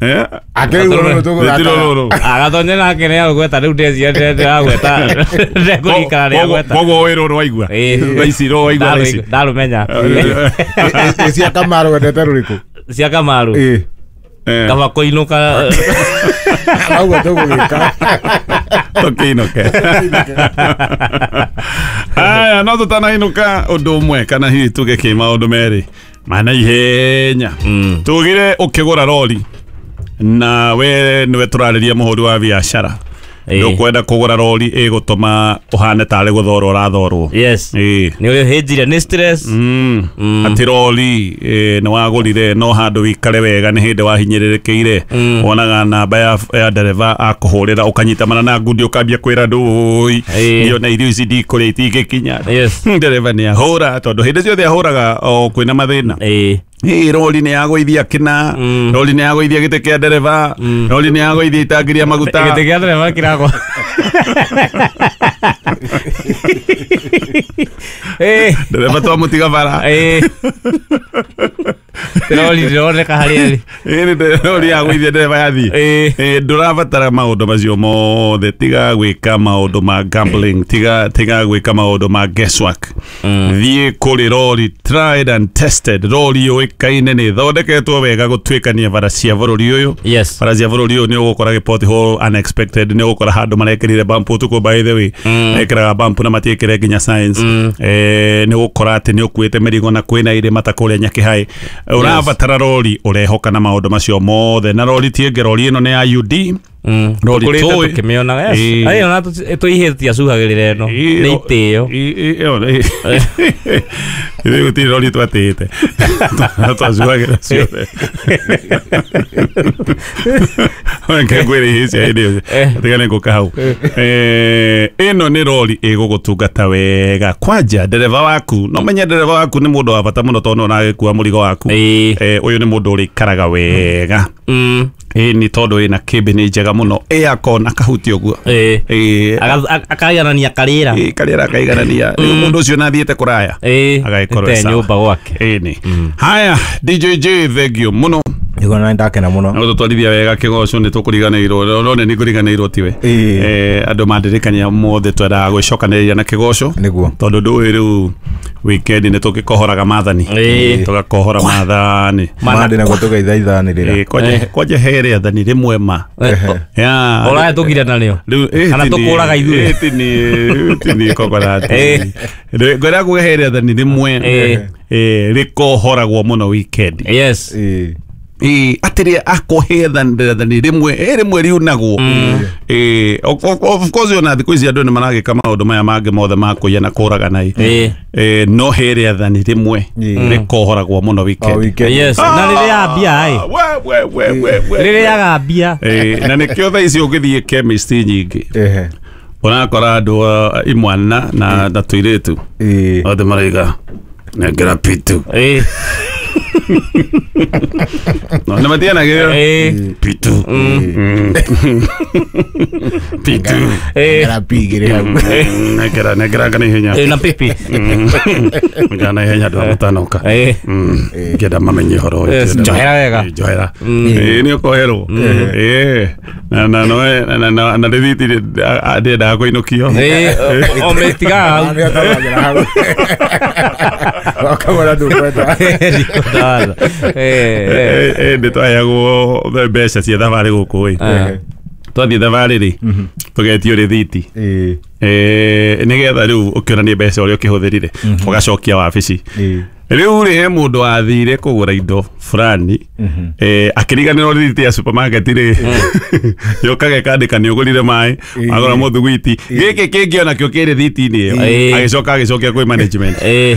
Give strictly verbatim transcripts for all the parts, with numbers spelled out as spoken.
eh akero to go agatonye na kene ya gweta riu ndezi ndezi ya gweta ndekuri kana ya gweta gogo wero ro waigua raisi ro waigua raisi daru menya cia Kamaru ndete ruriku cia Kamaru eh kama koinuka au to gika tokiinuke aya no tutana inuka undu umwe kana hihi tuge ki maundu meri mana ihenya tugire ukigura rori na we niwe turariria muhuri wa biashara ndo kwenda kugura rori igutuma uhane tare guthoro urathorwo yes eh ni uri hejire ni stress mm ati rori ni wagurire no handu wikare wega ni hindi wahinyirirekeire wonaga namba ya ya dereva akuhurira ukanyita mana na ngundi ukambia kwira ndui iyo na irio ici ndikuri itingikinya dereva ni ahura tondu hindi ciothe ahuraga o kwina mathina eh Hey, roli ni yago ithia kina mm. Roli ni yago ithia gite kia dereva mm. Roli ni yago ithia itangiria maguta gite kia dereva kirako eh dereva to mutiga bara eh roli roli kahari eh ni roli yago ithia dereva yathi eh ndurabatara maundu macio mothe tiga gwika maundu ma gambling tiga tiga gwika maundu ma guesswork thie kuri roli tried and tested roli yo kaine ni thondeketwo wega gutwikania bara cia bururi uyu yes bara cia bururi uyu ni ugukora gipoti ho unexpected ni ugukora handu marekirire bump tuko by the way ekira bump na matikire ginya science eh ni ugukora ati ni ukuite merigo na kwina ire matakuria nyaki hai urabatara rori urehoka na maundu macio mothe na rori tienge rori ino ni ya U D Mm. Rori to kimiona yes. Ai ona to ihetia suhagirire no. Ni iteo. Eh eh. Ile uti rori to atete. To suhagirire siothe. Wanke gwere hisi ide. Tigane ko kahau. Eh ino ni rori igugutungata wega. Kwanja dereva waku, no menye dereva waku ni mundu wa bata muno tono na gikua murigo waku. Eh uyu ni mundu uri karaga wega. Mm. Eh ni todo ina kibini njega muno aircon akahuti oguo eh eh akaiganania karira eh karira akaiganania mundu ucio nathiete kuraya eh agaikorwa nyumba gwake eh ni haya D J J thegio muno Igo na ndakena muno no tutwarithia wega kigoco ni tukuriganirwo rone ni kuriganirwo tiwe eh andu mandirikania mothe twenda gwicokaniriria na kigoco niguo tondu ndui riu weekend ni tukikohoraga mathani tugakohora mathani mandi na gutuga ithaithanirira eh kwaje kwaje here athani rimwe ma ya ora tukire na nio kana tukuraga ithuĩ eh tini tini kokorati eh ngora kuhere athani rimwe eh rikohoragwo muno weekend yes eh eh atiri akohethanira ni rimwe rimwe riunagwo eh of course ona thiku ici andu ni maragika maundu maya mange mothe makuya na kuraga nai eh no here athani rimwe rikohoragwo muno weekend yes na riria ambia ai we we we we riria gambia eh na nikio tha ici ugithie chemist nyingi eh onakora andu imwana na ndatuiretu eh othe maraiga negera pitu eh no na matiana gero eh pitu pitu eh era pigire negera negera kana henya eh na pipi ngana henya ndo mutanoka eh ngeda mamenye horo johera wega johera eh ni kohero eh na na no na na na reviti ade da ko inokio eh o metiga akabara ndo kwenda eh eh de twayago mbeca cia thabari guku ri twathie thabari ri tugetio rithiti eh eh nigetha riu ukionania mbeca uri ukihuthirire ugacokia wabici riu ri he mundu athire kugura indo fulani eh akiriganira rithiti ya supermarket ri yokaga kandika ni ugurire mai agora muthugwiti giki kingiona kio kiri rithiti ni agicoka agicokia kwi management eh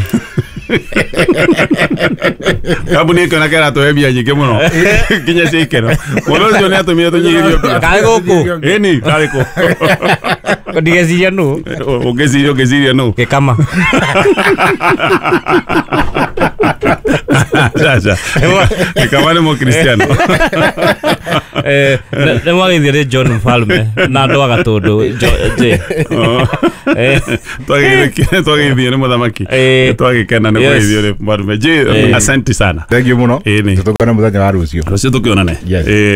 kabuni kana kera to hebia nyike muno kinya cikero muno cio ni atumire tunyigirio pia kai guku eni kai ko ndigeciria nu ungeciria ungeciria nu gikama sasa kama ni mukristiano eh ne mwagithire John Mfalme na ndo agatundu je eh twagithire twagithire ni muthamaki twagikena ni kwithire Mfalme je asante sana thank you muno tukona muthenya wa rucio rucio tukionane